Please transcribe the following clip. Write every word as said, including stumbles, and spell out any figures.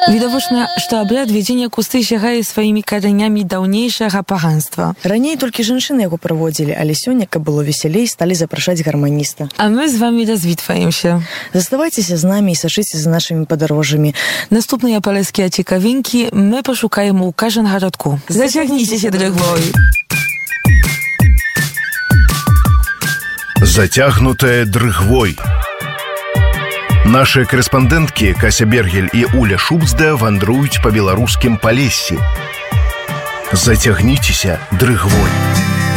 Відавочна, што абряд вядзення кусты сягае сваімі каранямі даўнейшага паганства. Раней толькі жанчыны яго праводзілі, але сёння, каб было весялей, сталі запрашаць гарманіста. А мы з вамі развітваемся. Заставайцеся з намі і сачыце за нашымі падарожжамі. Наступныя палескія цікавінкі мы пашукаем у Кажангарадку. Зацягніцеся дрыгвой. Зацягнутая дрыгвой. Наши корэспандэнткі Кася Бергель і Уля Шубцда вандруюць па беларускім Палессі. Зацягніцеся дрыгвой.